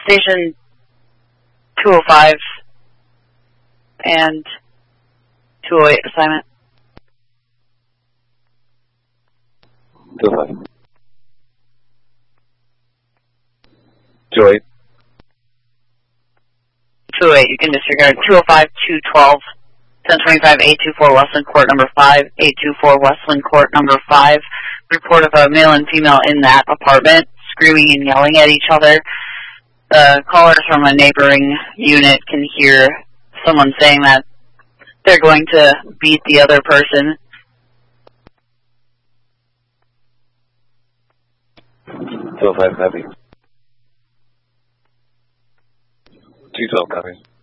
Station 205 and 208 assignment. 205. 208. 208, you can disregard. 205, 212, 1025, 824 Westland Court number 5, 824 Westland Court number 5. Report of a male and female in that apartment screaming and yelling at each other. The callers from a neighboring unit can hear someone saying that they're going to beat the other person. 205 copy. 212 copy.